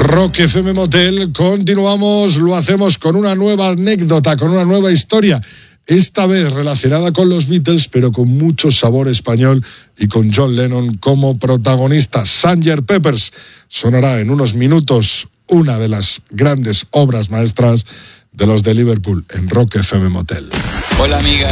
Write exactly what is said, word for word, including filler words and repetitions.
Rock F M Motel, continuamos, lo hacemos con una nueva anécdota, con una nueva historia, esta vez relacionada con los Beatles, pero con mucho sabor español y con John Lennon como protagonista. sergeant Pepper's sonará en unos minutos, una de las grandes obras maestras de los de Liverpool en Rock F M Motel. Hola amiga.